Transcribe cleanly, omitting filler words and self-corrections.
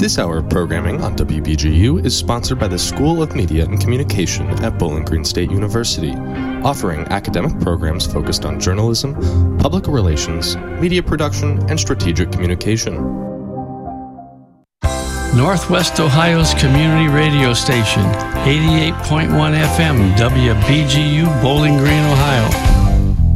This hour of programming on WBGU is sponsored by the School of Media and Communication at Bowling Green State University, offering academic programs focused on journalism, public relations, media production, and strategic communication. Northwest Ohio's community radio station, 88.1 FM, WBGU, Bowling Green, Ohio.